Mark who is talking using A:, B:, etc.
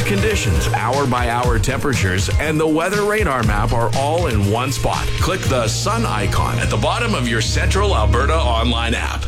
A: conditions, hour-by-hour temperatures, and the weather radar map are all in one spot. Click the sun icon at the bottom of your Central Alberta online app.